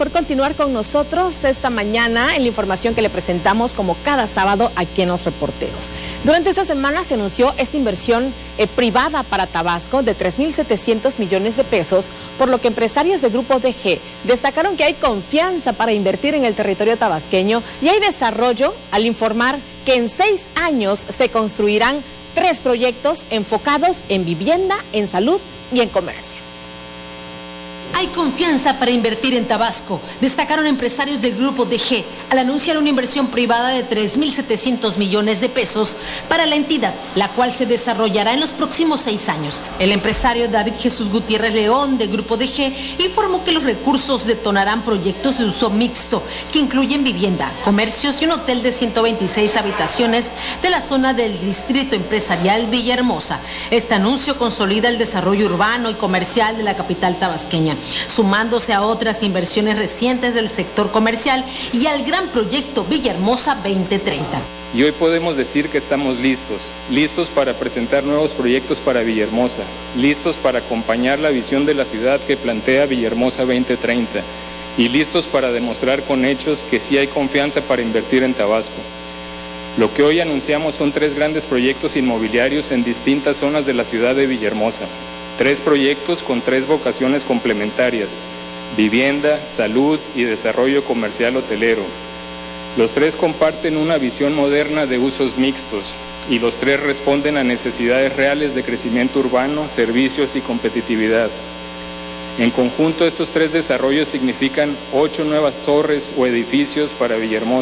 Por continuar con nosotros esta mañana en la información que le presentamos como cada sábado aquí en Los Reporteros. Durante esta semana se anunció esta inversión privada para Tabasco de 3.700 millones de pesos, por lo que empresarios de Grupo DG destacaron que hay confianza para invertir en el territorio tabasqueño y hay desarrollo al informar que en 6 años se construirán 3 proyectos enfocados en vivienda, en salud y en comercio. Hay confianza para invertir en Tabasco, destacaron empresarios del Grupo DG al anunciar una inversión privada de 3.700 millones de pesos para la entidad, la cual se desarrollará en los próximos 6 años. El empresario David Jesús Gutiérrez León del Grupo DG informó que los recursos detonarán proyectos de uso mixto que incluyen vivienda, comercios y un hotel de 126 habitaciones de la zona del distrito empresarial Villahermosa. Este anuncio consolida el desarrollo urbano y comercial de la capital tabasqueña, sumándose a otras inversiones recientes del sector comercial y al gran proyecto Villahermosa 2030. Y hoy podemos decir que estamos listos para presentar nuevos proyectos para Villahermosa, listos para acompañar la visión de la ciudad que plantea Villahermosa 2030 y listos para demostrar con hechos que sí hay confianza para invertir en Tabasco. Lo que hoy anunciamos son 3 grandes proyectos inmobiliarios en distintas zonas de la ciudad de Villahermosa. 3 proyectos con 3 vocaciones complementarias: vivienda, salud y desarrollo comercial hotelero. Los 3 comparten una visión moderna de usos mixtos y los 3 responden a necesidades reales de crecimiento urbano, servicios y competitividad. En conjunto, estos 3 desarrollos significan 8 nuevas torres o edificios para Villahermosa.